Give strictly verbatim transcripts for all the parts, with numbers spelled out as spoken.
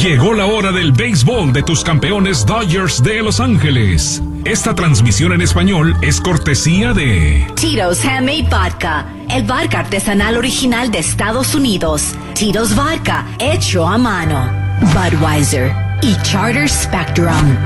Llegó la hora del béisbol de tus campeones Dodgers de Los Ángeles. Esta transmisión en español es cortesía de Tito's Handmade Vodka, el vodka artesanal original de Estados Unidos. Tito's Vodka, hecho a mano. Budweiser y Charter Spectrum.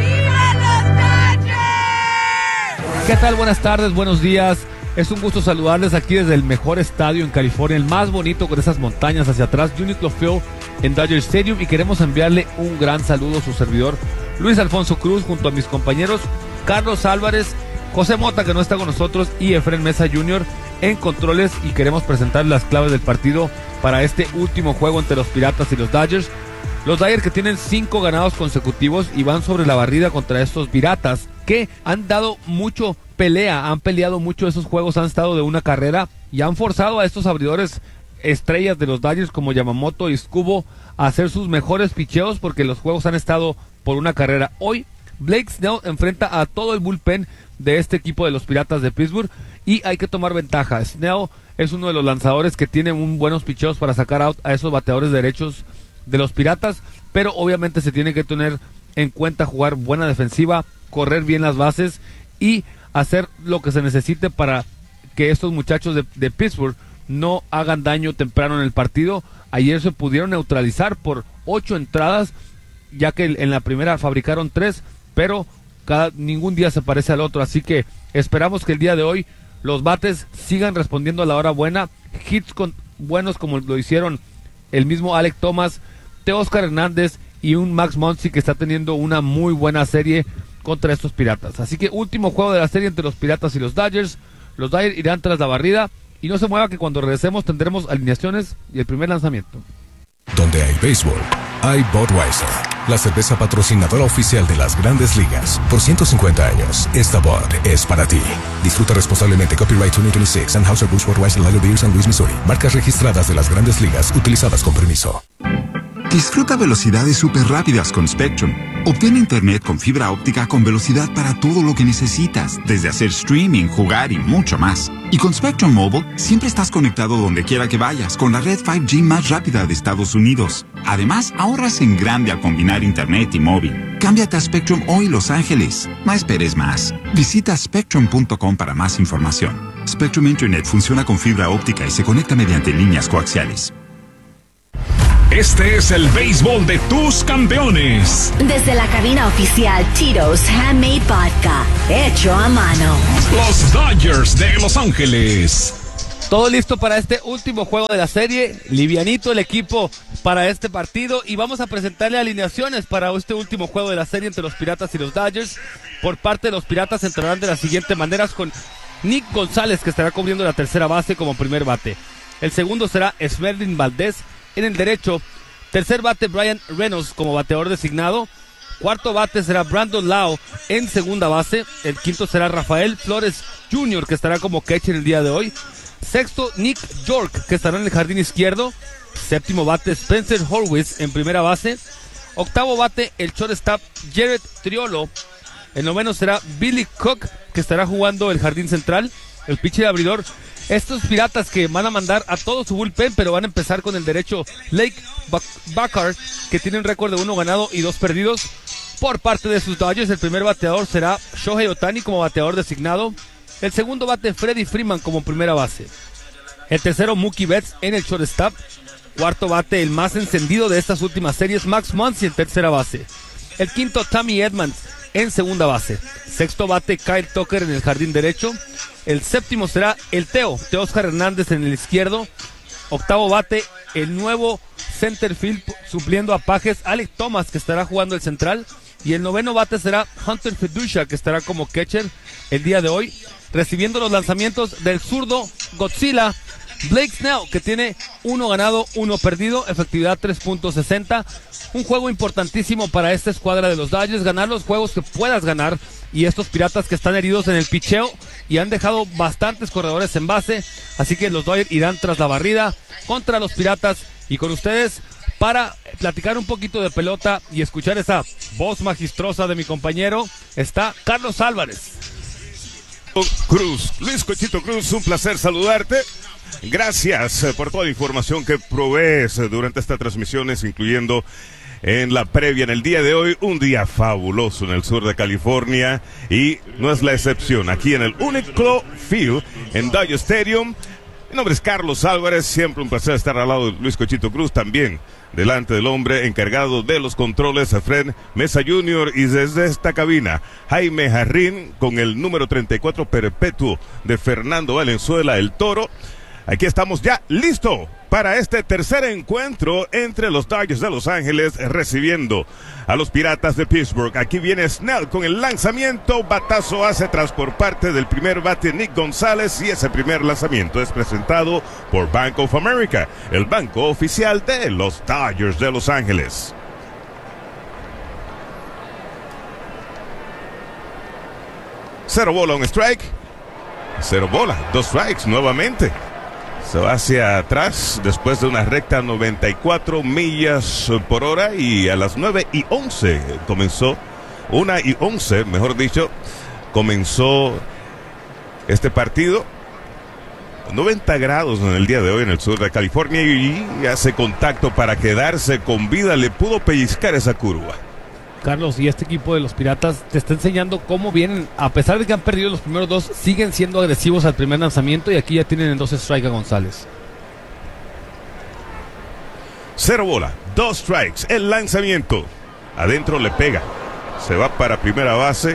¿Qué tal? Buenas tardes, buenos días. Es un gusto saludarles aquí desde el mejor estadio en California, el más bonito con esas montañas hacia atrás, Uniqlo Field en Dodger Stadium, y queremos enviarle un gran saludo a su servidor Luis Alfonso Cruz junto a mis compañeros Carlos Álvarez, José Mota, que no está con nosotros, y Efren Mesa junior en controles, y queremos presentar las claves del partido para este último juego entre los Piratas y los Dodgers. Los Dodgers que tienen cinco ganados consecutivos y van sobre la barrida contra estos Piratas que han dado mucho pelea, han peleado mucho esos juegos, han estado de una carrera y han forzado a estos abridores estrellas de los Dodgers como Yamamoto y Skubal a hacer sus mejores picheos porque los juegos han estado por una carrera. Hoy Blake Snell enfrenta a todo el bullpen de este equipo de los Piratas de Pittsburgh y hay que tomar ventaja. Snell es uno de los lanzadores que tiene un buenos picheos para sacar out a esos bateadores derechos de los Piratas, pero obviamente se tiene que tener en cuenta jugar buena defensiva, correr bien las bases y hacer lo que se necesite para que estos muchachos de, de Pittsburgh no hagan daño temprano en el partido. Ayer se pudieron neutralizar por ocho entradas, ya que en la primera fabricaron tres, pero cada, ningún día se parece al otro, así que esperamos que el día de hoy los bates sigan respondiendo a la hora buena, hits con, buenos como lo hicieron el mismo Alek Thomas, Teóscar Hernández y un Max Muncy que está teniendo una muy buena serie contra estos Piratas. Así que último juego de la serie entre los Piratas y los Dodgers. Los Dodgers irán tras la barrida y no se mueva que cuando regresemos tendremos alineaciones y el primer lanzamiento. Donde hay béisbol, hay Budweiser, la cerveza patrocinadora oficial de las Grandes Ligas. Por ciento cincuenta años, esta Bud es para ti. Disfruta responsablemente. Copyright veinte veintiséis, Anheuser-Busch Budweiser Lager Beer, San Luis, Missouri. Marcas registradas de las Grandes Ligas, utilizadas con permiso. Disfruta velocidades súper rápidas con Spectrum. Obtén internet con fibra óptica con velocidad para todo lo que necesitas, desde hacer streaming, jugar y mucho más. Y con Spectrum Mobile, siempre estás conectado donde quiera que vayas, con la red cinco G más rápida de Estados Unidos. Además, ahorras en grande al combinar internet y móvil. Cámbiate a Spectrum hoy, Los Ángeles. No esperes más. Visita spectrum punto com para más información. Spectrum Internet funciona con fibra óptica y se conecta mediante líneas coaxiales. Este es el béisbol de tus campeones. Desde la cabina oficial Tito's Handmade Vodka, hecho a mano. Los Dodgers de Los Ángeles. Todo listo para este último juego de la serie, livianito el equipo para este partido y vamos a presentarle alineaciones para este último juego de la serie entre los Piratas y los Dodgers. Por parte de los Piratas entrarán de las siguientes maneras con Nick González, que estará cubriendo la tercera base como primer bate. El segundo será Esmerlin Valdés en el derecho. Tercer bate Brian Reynolds como bateador designado. Cuarto bate será Brandon Lau en segunda base. El quinto será Rafael Flores junior, que estará como catcher el día de hoy. Sexto, Nick York, que estará en el jardín izquierdo. Séptimo bate Spencer Horwitz en primera base. Octavo bate el shortstop Jared Triolo. El noveno será Billy Cook, que estará jugando el jardín central. El pitcher abridor, estos Piratas que van a mandar a todo su bullpen, pero van a empezar con el derecho Blake Bacard, que tiene un récord de uno ganado y dos perdidos. Por parte de sus Dodgers, el primer bateador será Shohei Ohtani como bateador designado. El segundo bate Freddie Freeman como primera base. El tercero Mookie Betts en el shortstop. Cuarto bate, el más encendido de estas últimas series, Max Muncy en tercera base. El quinto Tommy Edmonds en segunda base. Sexto bate Kyle Tucker en el jardín derecho. El séptimo será el Teo, Teóscar Hernández en el izquierdo. Octavo bate, el nuevo centerfield supliendo a Pajes, Alek Thomas, que estará jugando el central. Y el noveno bate será Hunter Feducia, que estará como catcher el día de hoy, recibiendo los lanzamientos del zurdo Godzilla Blake Snell, que tiene uno ganado, uno perdido, efectividad tres punto sesenta. Un juego importantísimo para esta escuadra de los Dodgers, ganar los juegos que puedas ganar, y estos Piratas que están heridos en el picheo y han dejado bastantes corredores en base, así que los Dodgers irán tras la barrida contra los Piratas. Y con ustedes para platicar un poquito de pelota y escuchar esa voz magistrosa de mi compañero está Carlos Álvarez. Cruz, Luis Cochito Cruz, un placer saludarte. Gracias por toda la información que provees durante estas transmisiones, incluyendo en la previa en el día de hoy, un día fabuloso en el sur de California y no es la excepción aquí en el Uniqlo Field en Dodger Stadium. Mi nombre es Carlos Álvarez, siempre un placer estar al lado de Luis Cochito Cruz, también delante del hombre encargado de los controles, Fred Mesa junior, y desde esta cabina, Jaime Jarrín, con el número treinta y cuatro perpetuo de Fernando Valenzuela, el Toro. Aquí estamos ya listo para este tercer encuentro entre los Dodgers de Los Ángeles recibiendo a los Piratas de Pittsburgh. Aquí viene Snell con el lanzamiento, batazo hacia atrás por parte del primer bate Nick González, y ese primer lanzamiento es presentado por Bank of America, el banco oficial de los Dodgers de Los Ángeles. Cero bola, un strike. Cero bola, dos strikes nuevamente. Se va hacia atrás después de una recta noventa y cuatro millas por hora, y a las nueve y once comenzó, una y once mejor dicho, comenzó este partido. noventa grados en el día de hoy en el sur de California, y hace contacto para quedarse con vida, le pudo pellizcar esa curva. Carlos, y este equipo de los Piratas te está enseñando cómo vienen, a pesar de que han perdido los primeros dos, siguen siendo agresivos al primer lanzamiento, y aquí ya tienen en dos strikes a González. Cero bola, dos strikes, el lanzamiento, adentro le pega, se va para primera base,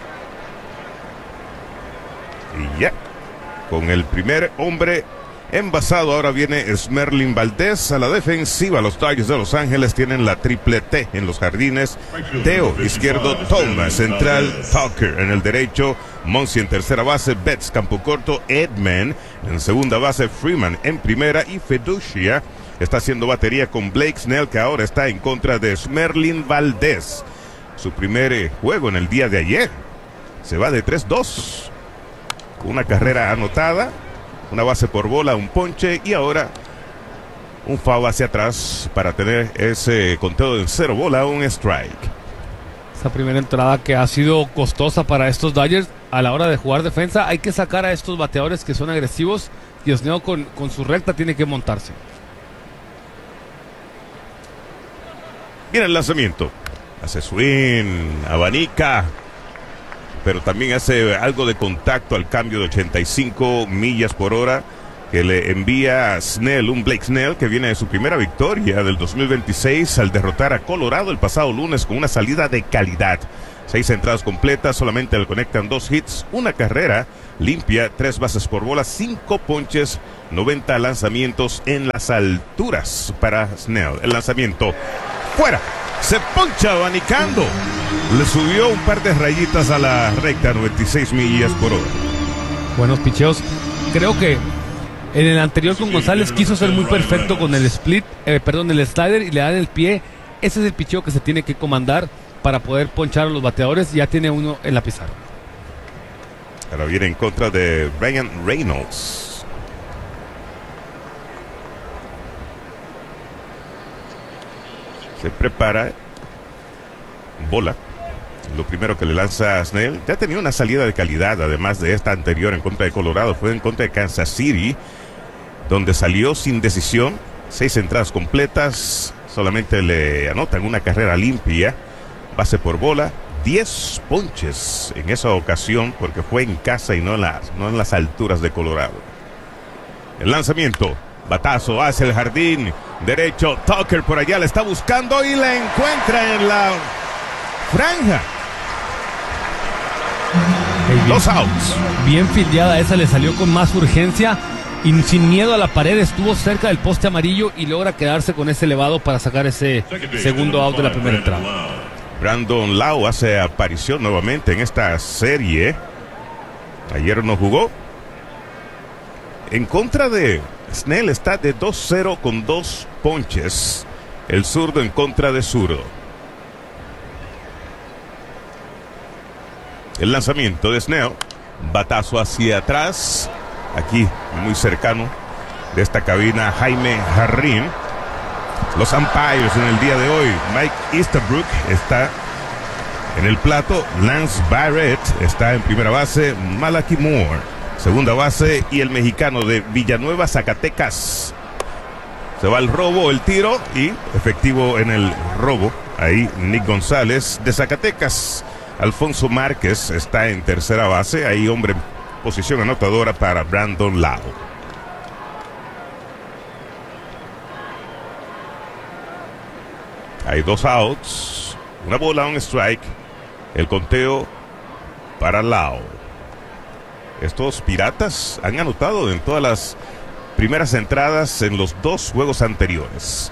y ya, con el primer hombre envasado, ahora viene Smerlin Valdez a la defensiva. Los Dodgers de Los Ángeles tienen la triple T en los jardines: Teo, izquierdo; Thomas, central; Tucker en el derecho; Monsi en tercera base; Betts, campo corto; Edman en segunda base; Freeman en primera, y Fiducia está haciendo batería con Blake Snell, que ahora está en contra de Smerlin Valdez. Su primer eh, juego en el día de ayer. Se va de tres dos con una carrera anotada, una base por bola, un ponche, y ahora un foul hacia atrás para tener ese conteo de cero bola, un strike. Esa primera entrada que ha sido costosa para estos Dodgers a la hora de jugar defensa. Hay que sacar a estos bateadores que son agresivos, y Snell con, con su recta tiene que montarse. Viene el lanzamiento, hace swing, abanica, pero también hace algo de contacto al cambio de ochenta y cinco millas por hora que le envía a Snell, un Blake Snell que viene de su primera victoria del dos mil veintiséis al derrotar a Colorado el pasado lunes con una salida de calidad. Seis entradas completas, solamente le conectan dos hits, una carrera limpia, tres bases por bola, cinco ponches, noventa lanzamientos en las alturas para Snell. El lanzamiento fuera, se poncha abanicando, le subió un par de rayitas a la recta, noventa y seis millas por hora. Buenos picheos. Creo que en el anterior con González quiso ser muy perfecto con el split, eh, perdón, el slider, y le dan el pie. Ese es el picheo que se tiene que comandar para poder ponchar a los bateadores. Ya tiene uno en la pizarra. Ahora viene en contra de Ryan Reynolds. Se prepara, bola, lo primero que le lanza a Snell. Ya tenía una salida de calidad, además de esta anterior en contra de Colorado. Fue en contra de Kansas City, donde salió sin decisión, seis entradas completas, solamente le anotan una carrera limpia, base por bola, diez ponches en esa ocasión, porque fue en casa y no en las, no en las alturas de Colorado. El lanzamiento, batazo hacia el jardín derecho, Tucker por allá la está buscando y la encuentra en la franja. Bien, Dos outs. Bien fildeada esa, le salió con más urgencia y sin miedo a la pared, estuvo cerca del poste amarillo y logra quedarse con ese elevado para sacar ese segundo out de la primera entrada. Brandon Lau hace aparición nuevamente en esta serie. Ayer no jugó. En contra de Snell está de dos cero con dos ponches. El zurdo en contra de zurdo. El lanzamiento de Snell, batazo hacia atrás. Aquí muy cercano de esta cabina, Jaime Jarrín. Los umpires en el día de hoy: Mike Easterbrook está En el plato, Lance Barrett está en primera base, Malachi Moore, segunda base, y el mexicano de Villanueva, Zacatecas. Se va el robo, el tiro, y efectivo en el robo. Ahí Nick González de Zacatecas. Alfonso Márquez está en tercera base. Ahí hombre en posición anotadora para Brandon Lau. Hay dos outs, una bola, un strike. El conteo para Lau. Estos Piratas han anotado en todas las primeras entradas en los dos juegos anteriores.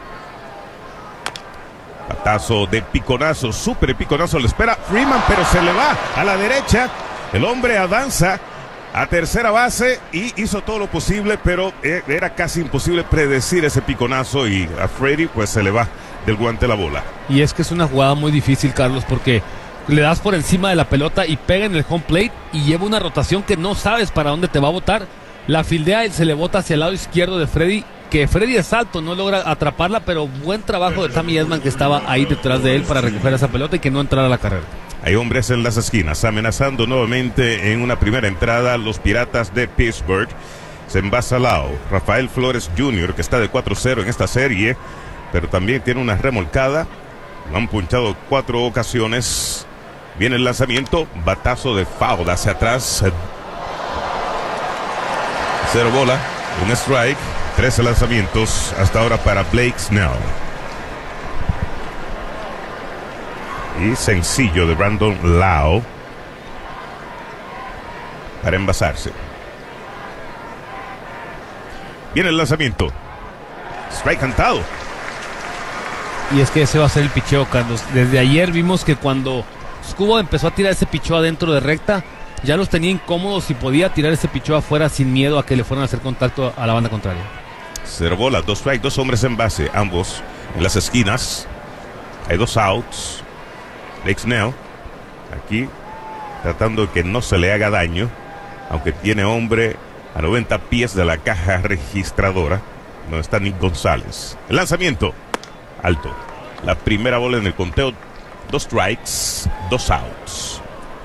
Batazo de piconazo, súper piconazo, le espera Freeman, pero se le va a la derecha. El hombre avanza a tercera base y hizo todo lo posible, pero era casi imposible predecir ese piconazo, y a Freddy pues se le va del guante la bola. Y es que es una jugada muy difícil, Carlos, porque le das por encima de la pelota y pega en el home plate y lleva una rotación que no sabes para dónde te va a botar. La fildea y se le bota hacia el lado izquierdo de Freddy, que Freddy es alto, no logra atraparla, pero buen trabajo de Tommy Edman, que estaba ahí detrás de él para recoger esa pelota y que no entrara a la carrera. Hay hombres en las esquinas, amenazando nuevamente en una primera entrada los Piratas de Pittsburgh. Se envasa Lau, Rafael Flores junior, que está de cuatro cero en esta serie, pero también tiene una remolcada. Lo han punchado cuatro ocasiones. Viene el lanzamiento, batazo de foul hacia atrás. Cero bola, un strike, trece lanzamientos hasta ahora para Blake Snell. Y sencillo de Brandon Lau para envasarse. Viene el lanzamiento. Strike cantado. Y es que ese va a ser el picheo, Carlos. Desde ayer vimos que cuando Scubo empezó a tirar ese picheo adentro de recta, ya los tenía incómodos y podía tirar ese picheo afuera sin miedo a que le fueran a hacer contacto a la banda contraria. Cero bola, dos strike, dos hombres en base, ambos en las esquinas. Hay dos outs. Blake Snell aquí tratando de que no se le haga daño, aunque tiene hombre a noventa pies de la caja registradora, donde está Nick González. El lanzamiento alto, la primera bola en el conteo, dos strikes, dos outs.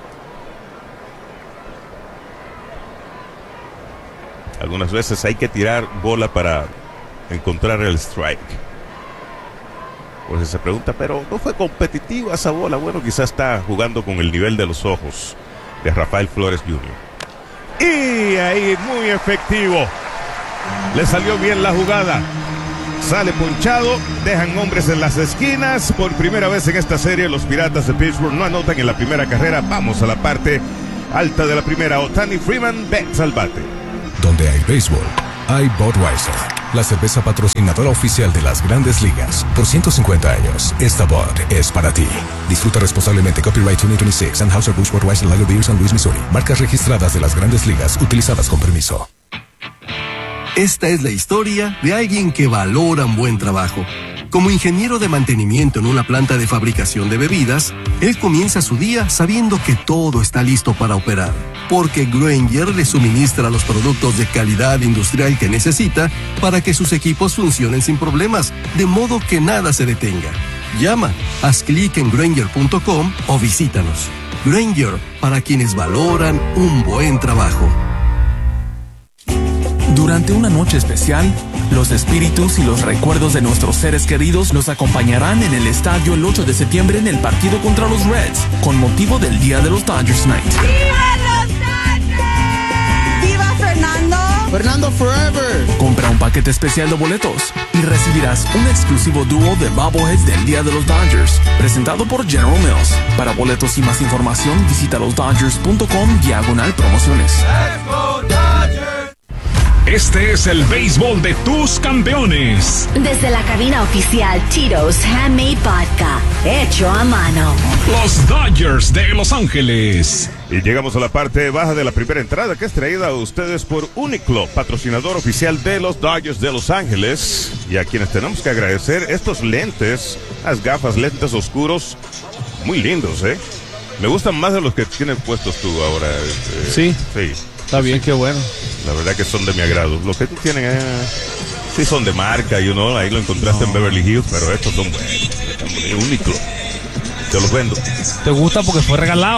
Algunas veces hay que tirar bola para encontrar el strike. Pues se pregunta, pero no fue competitiva esa bola. Bueno, quizás está jugando con el nivel de los ojos de Rafael Flores junior Y ahí muy efectivo. Le salió bien la jugada. Sale ponchado, dejan hombres en las esquinas. Por primera vez en esta serie, los Piratas de Pittsburgh no anotan en la primera carrera. Vamos a la parte alta de la primera. Ohtani Freeman, Betts al bate. Donde hay béisbol, hay Budweiser, la cerveza patrocinadora oficial de las Grandes Ligas. Por ciento cincuenta años, esta Bud es para ti. Disfruta responsablemente. Copyright dos mil veintiséis, Anheuser-Busch Budweiser Lager Beer, San Luis, Missouri. Marcas registradas de las Grandes Ligas, utilizadas con permiso. Esta es la historia de alguien que valora un buen trabajo. Como ingeniero de mantenimiento en una planta de fabricación de bebidas, él comienza su día sabiendo que todo está listo para operar, porque Grainger le suministra los productos de calidad industrial que necesita para que sus equipos funcionen sin problemas, de modo que nada se detenga. Llama, haz clic en Grainger punto com o visítanos. Grainger, para quienes valoran un buen trabajo. Durante una noche especial, los espíritus y los recuerdos de nuestros seres queridos los acompañarán en el estadio el ocho de septiembre en el partido contra los Reds, con motivo del Día de los Dodgers Night. ¡Viva los Dodgers! ¡Viva Fernando! ¡Fernando Forever! Compra un paquete especial de boletos y recibirás un exclusivo dúo de bobbleheads del Día de los Dodgers, presentado por General Mills. Para boletos y más información, visita los dodgers punto com diagonal promociones. ¡Let's go Dodgers! Este es el béisbol de tus campeones. Desde la cabina oficial Tito's Handmade Vodka, hecho a mano. Los Dodgers de Los Ángeles. Y llegamos a la parte baja de la primera entrada, que es traída a ustedes por Uniqlo, patrocinador oficial de los Dodgers de Los Ángeles, y a quienes tenemos que agradecer estos lentes, las gafas, lentes oscuros, muy lindos, ¿eh? Me gustan más de los que tienes puestos tú ahora. Eh, sí. Sí. Está bien, qué bueno. La verdad que son de mi agrado. Los que tú tienes, eh, sí son de marca, you know, ahí lo encontraste no. en Beverly Hills, pero estos son buenos. Uniqlo. te los vendo. ¿Te gusta porque fue regalado?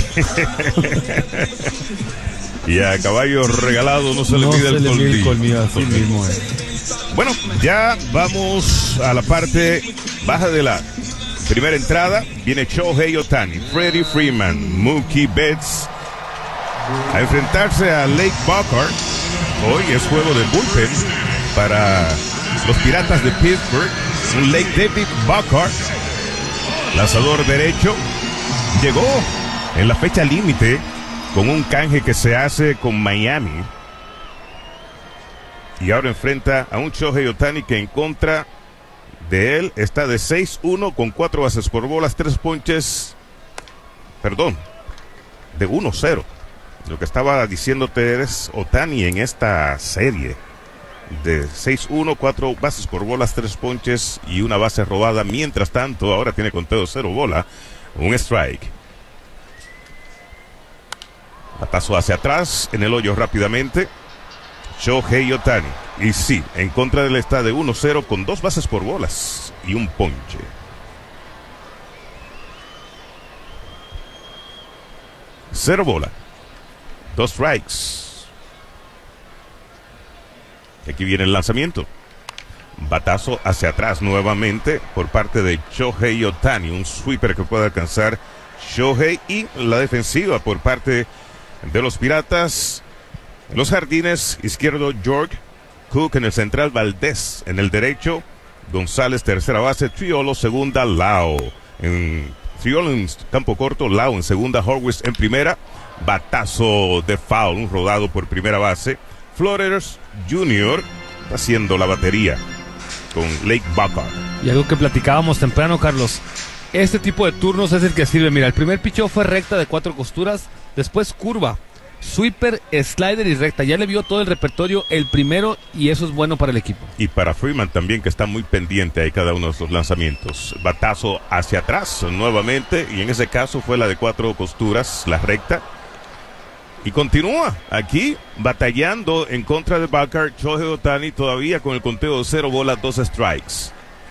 Y a caballo regalado no se le No mide se el le mide el colmillo. colmillo, así mismo es. Bueno, ya vamos a la parte baja de la primera entrada. Viene Shohei Ohtani, Freddie Freeman, Mookie Betts a enfrentarse a Lake Bockhart. Hoy es juego de bullpen para los Piratas de Pittsburgh. Un Lake David Bockhart, lanzador derecho, llegó en la fecha límite con un canje que se hace con Miami. Y ahora enfrenta a un Shohei Ohtani que en contra de él está de seis uno con cuatro bases por bolas, tres ponches, perdón, de uno cero. Lo que estaba diciéndote es Ohtani en esta serie de seis uno, cuatro bases por bolas, tres ponches y una base robada. Mientras tanto, ahora tiene conteo cero bola, un strike. Batazo hacia atrás, en el hoyo rápidamente. Shohei Ohtani. Y sí, en contra de él está de uno cero con dos bases por bolas y un ponche. Cero bola. Dos strikes. Aquí viene el lanzamiento. Batazo hacia atrás nuevamente por parte de Shohei Ohtani. Un sweeper que puede alcanzar Shohei. Y la defensiva por parte de los Piratas. En los jardines, izquierdo George, Cook en el central, Valdés en el derecho, González tercera base, Triolo segunda, Lau en Triolo en campo corto, Lau en segunda, Horwitz en primera. Batazo de foul, un rodado por primera base. Flores junior está haciendo la batería con Lake Bockhart. Y algo que platicábamos temprano, Carlos, este tipo de turnos es el que sirve. Mira, el primer picheo fue recta de cuatro costuras, después curva, sweeper, slider y recta. Ya le vio todo el repertorio el primero y eso es bueno para el equipo. Y para Freeman también, que está muy pendiente ahí cada uno de estos lanzamientos. Batazo hacia atrás nuevamente, y en ese caso fue la de cuatro costuras, la recta. Y continúa aquí batallando en contra de Bockhart. Shohei Ohtani todavía con el conteo de cero bolas, dos strikes.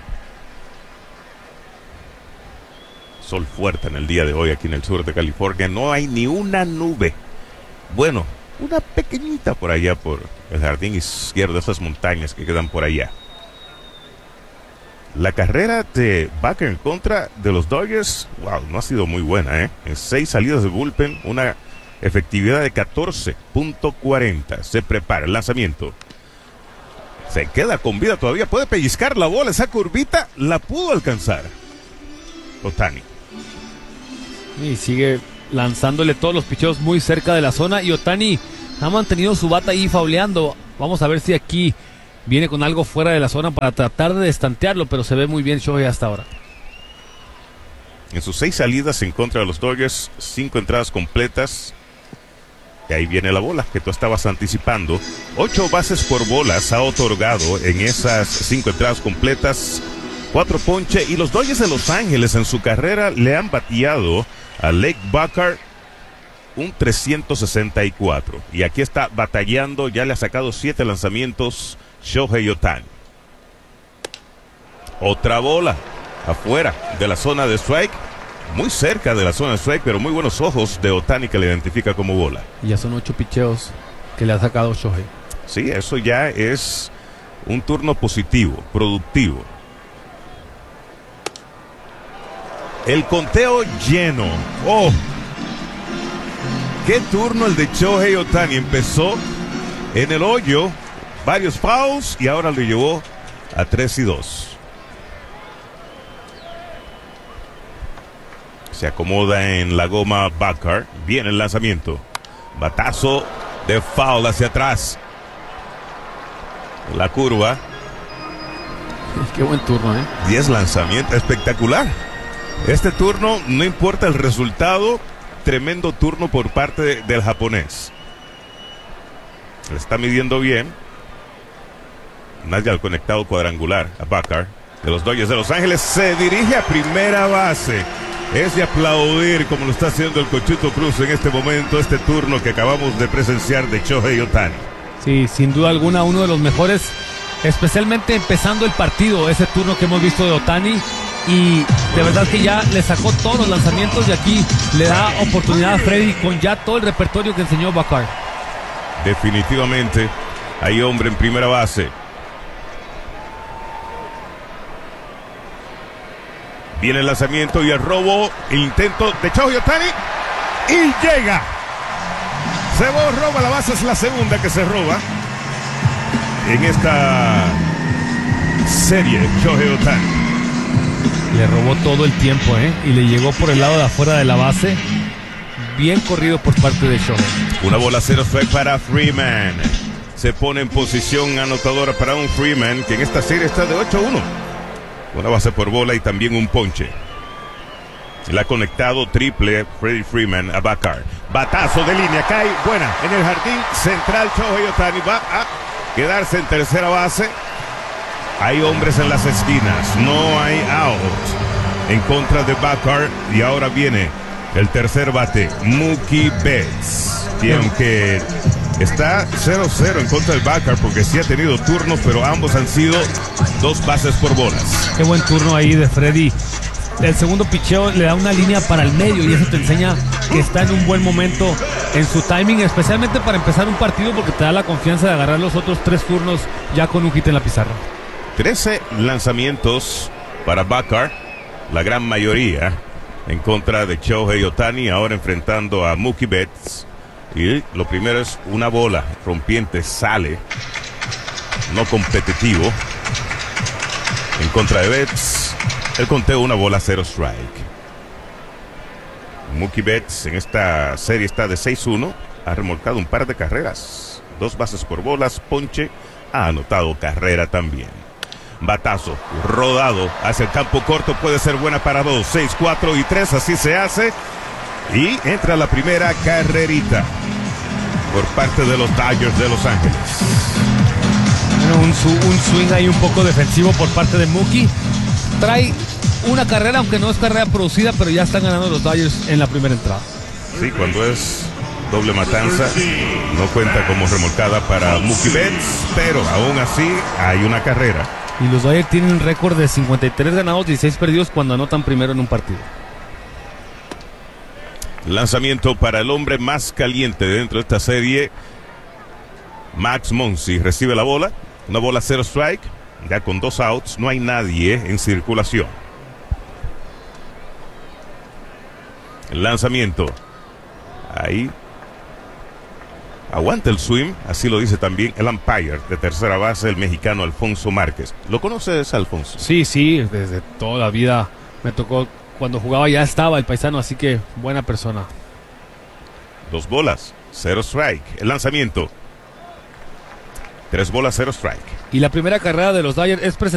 Sol fuerte en el día de hoy aquí en el sur de California. No hay ni una nube. Bueno, una pequeñita por allá por el jardín izquierdo, esas montañas que quedan por allá. La carrera de Bockhart en contra de los Dodgers, wow, no ha sido muy buena, ¿eh? En seis salidas de bullpen, una efectividad de catorce punto cuarenta. Se prepara el lanzamiento. Se queda con vida todavía, puede pellizcar la bola, esa curvita la pudo alcanzar Ohtani. Y sigue lanzándole todos los picheos muy cerca de la zona, y Ohtani ha mantenido su bata ahí fauleando. Vamos a ver si aquí viene con algo fuera de la zona para tratar de destantearlo, pero se ve muy bien Shohei hasta ahora. En sus seis salidas en contra de los Dodgers, cinco entradas completas. Y ahí viene la bola que tú estabas anticipando. Ocho bases por bolas ha otorgado en esas cinco entradas completas, cuatro ponche, y los Dodgers de Los Ángeles en su carrera le han bateado a Lake Bockhart un trescientos sesenta y cuatro. Y aquí está batallando, ya le ha sacado siete lanzamientos Shohei Ohtani. Otra bola afuera de la zona de strike, muy cerca de la zona de strike, pero muy buenos ojos de Ohtani que le identifica como bola. Y ya son ocho picheos que le ha sacado Shohei. Sí, eso ya es un turno positivo, productivo. El conteo lleno. ¡Oh! ¡Qué turno el de Shohei Ohtani! Empezó en el hoyo, varios fouls, y ahora lo llevó a tres y dos. Se acomoda en la goma Bockhart. Viene el lanzamiento. Batazo de foul hacia atrás. La curva. Qué buen turno, ¿eh? diez lanzamientos. Espectacular. Este turno, no importa el resultado, tremendo turno por parte de, del japonés. Le está midiendo bien. Nadie al conectado cuadrangular a Bockhart de los Dodgers de Los Ángeles. Se dirige a primera base. Es de aplaudir como lo está haciendo el Cochuto Cruz en este momento, este turno que acabamos de presenciar de Shohei Ohtani. Sí, sin duda alguna uno de los mejores, especialmente empezando el partido, ese turno que hemos visto de Ohtani. y de verdad que ya le sacó todos los lanzamientos y aquí le da oportunidad a Freddy con ya todo el repertorio que enseñó Bakar. Definitivamente hay hombre en primera base. Viene el lanzamiento y el robo, el intento de Shohei Ohtani y llega. Se roba la base, es la segunda que se roba en esta serie. Shohei Ohtani le robó todo el tiempo, ¿eh? Y le llegó por el lado de afuera de la base. Bien corrido por parte de Shohei. Una bola cero strike para Freeman. Se pone en posición anotadora para un Freeman que en esta serie está de ocho a uno. Una base por bola y también un ponche. Le ha conectado triple Freddie Freeman a Bakar. Batazo de línea, cae buena en el jardín central. Shohei Ohtani va a quedarse en tercera base. Hay hombres en las esquinas, no hay out en contra de Bakar. Y ahora viene el tercer bate, Mookie Betts, y aunque está cero cero en contra del Bakar porque sí ha tenido turnos, pero ambos han sido dos bases por bolas. Qué buen turno ahí de Freddy. El segundo picheo le da una línea para el medio y eso te enseña que está en un buen momento en su timing, especialmente para empezar un partido, porque te da la confianza de agarrar los otros tres turnos ya con un hit en la pizarra. trece lanzamientos para Bakar, la gran mayoría en contra de Shohei Ohtani, ahora enfrentando a Mookie Betts. Y lo primero es una bola rompiente, sale, no competitivo en contra de Betts. El conteo, una bola, cero strike. Mookie Betts en esta serie está de seis uno, ha remolcado un par de carreras, dos bases por bolas, ponche, ha anotado carrera también. Batazo, rodado hacia el campo corto, puede ser buena para dos, seis, cuatro y tres, así se hace. Y entra la primera carrerita por parte de los Dodgers de Los Ángeles. Bueno, un, su, un swing ahí un poco defensivo por parte de Mookie. Trae una carrera, aunque no es carrera producida, pero ya están ganando los Dodgers en la primera entrada. Sí, cuando es doble matanza, no cuenta como remolcada para Mookie Betts, pero aún así hay una carrera. Y los Dodgers tienen un récord de cincuenta y tres ganados, dieciséis perdidos cuando anotan primero en un partido. Lanzamiento para el hombre más caliente dentro de esta serie. Max Muncy recibe la bola. Una bola cero strike. Ya con dos outs. No hay nadie en circulación. El lanzamiento. Ahí. Aguanta el swing. Así lo dice también el umpire de tercera base, el mexicano Alfonso Márquez. ¿Lo conoces, Alfonso? Sí, sí. Desde toda la vida me tocó. Cuando jugaba ya estaba el paisano, así que buena persona. Dos bolas, cero strike. El lanzamiento. Tres bolas, cero strike. Y la primera carrera de los Dodgers es presentada.